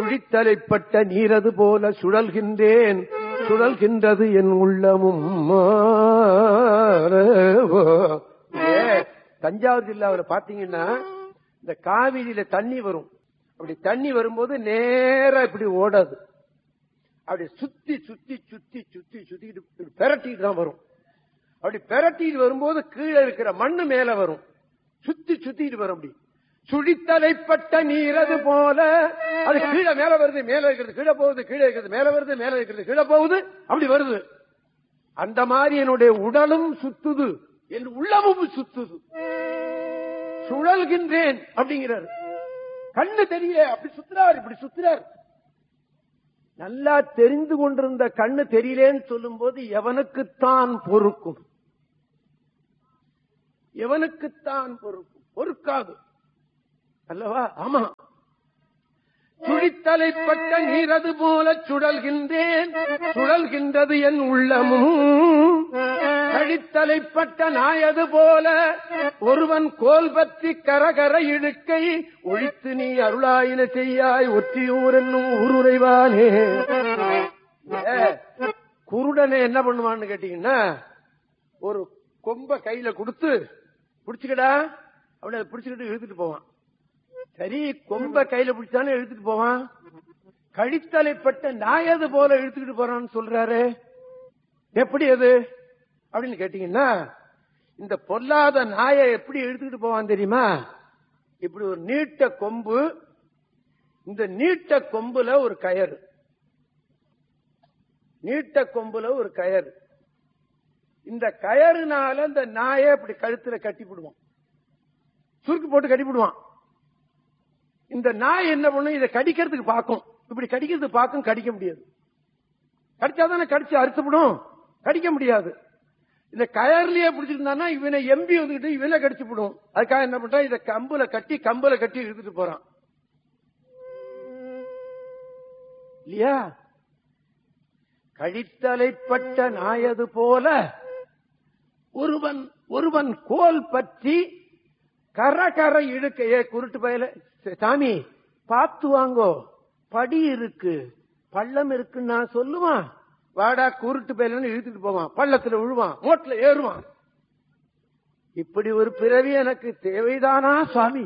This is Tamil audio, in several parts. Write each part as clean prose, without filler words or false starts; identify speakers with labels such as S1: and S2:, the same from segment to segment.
S1: சுழித்தலைப்பட்ட நீரது போல சுழல்கின்றேன், சுழல்கின்றது என் உள்ளமும். தஞ்சாவூர் ஜில்லாவில் பாத்தீங்கன்னா இந்த காவிரியில தண்ணி வரும். அப்படி தண்ணி வரும்போது நேரா இப்படி ஓடாது, அப்படி சுத்தி சுத்தி சுத்தி சுத்தி சுத்திட்டு பெரட்டிட்டு தான் வரும். அப்படி பெரட்டிட்டு வரும்போது கீழே இருக்கிற மண்ணு மேல வரும், சுத்தி சுத்திட்டு வரும். அப்படி சுழித்தலைப்பட்ட நீரது போல அது கீழே மேல வருது, மேல இருக்கிறது கீழே போகுது, கீழே இருக்கிறது மேல வருது, மேல இருக்கிறது கீழே போகுது, அப்படி வருது. அந்த மாதிரி என்னுடைய உடலும் சுத்துது, என் உள்ளமும் சுத்துது, சுழல்கின்றேன் அப்படிங்கிறார். கண்ணு தெரியல, அப்படி சுத்துறார், இப்படி சுத்துறார். நல்லா தெரிந்து கொண்டிருந்த கண்ணு தெரியலேன்னு சொல்லும் போது எவனுக்குத்தான் பொறுக்கும்? எவனுக்குத்தான் பொறுக்கும்? பொறுக்காது அல்லவா? ஆமா. சுழித்தலைப்பட்ட நீரது போல சுழல்கின்றேன், சுழல்கின்றது என் உள்ளமும். கழித்தலைப்பட்ட நாயது போல ஒருவன் கோல் பற்றி கரகர இழுக்கை ஒழித்து நீ அருளாயின செய்யாய் ஒற்றியூர் என்னும் ஊருரைவானே. குருடனை என்ன பண்ணுவான்னு கேட்டீங்கன்னா, ஒரு கொம்ப கையில கொடுத்து பிடிச்சுக்கடா அப்படி பிடிச்சுக்கிட்டு இழுத்துட்டு போவான். சரி, கொம்ப கையில பிடிச்சானே இழுத்துட்டு போவான். கழித்தலைப்பட்ட நாயது போல இழுத்துக்கிட்டு போறான்னு சொல்றாரு. எப்படி அது அப்படின்னு கேட்டீங்கன்னா, இந்த பொல்லாத நாயை எப்படி இழுத்துக்கிட்டு போவான் தெரியுமா? இப்படி ஒரு நீட்ட கொம்பு, இந்த நீட்ட கொம்புல ஒரு கயறு, நீட்ட கொம்புல ஒரு கயறு. இந்த கயறுனால இந்த நாயை இப்படி கழுத்துல கட்டிவிடுவான், சுருக்கு போட்டு கட்டிவிடுவான். இந்த நாய் என்ன பண்ணும்? இதை கடிக்கிறதுக்கு பார்க்கும், இப்படி கடிக்கிறதுக்கு பார்க்கும், கடிக்க முடியாது. கடிச்சாதானே கடிச்சு அறுத்துவிடும், கடிக்க முடியாது. இந்த கயர்லயே பிடிச்சிருந்தானா இவனை எம்பி வந்துட்டு இவனை கடிச்சு விடும். அதுக்காக என்ன பண்றான்? இதை கம்புல கட்டி இழுத்துட்டு போறான் இல்லையா? கழித்தலைப்பட்ட நாயது போல ஒருவன் கோல் பற்றி கர இழுக்கையே. குருட்டு பயல, சாமி பார்த்து வாங்கோ, படி இருக்கு பள்ளம் இருக்குன்னு நான் சொல்லுவான். வாடா குருட்டு பயலன்னு இழுத்துட்டு போவான், பள்ளத்துல விழுவான், மோட்ல ஏறுவான். இப்படி ஒரு பிறவி எனக்கு தேவைதானா சுவாமி?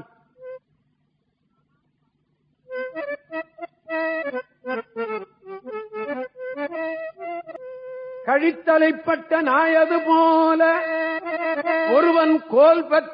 S1: கழித்தலைப்பட்ட நாயது போல ஒருவன் கோல் பற்றி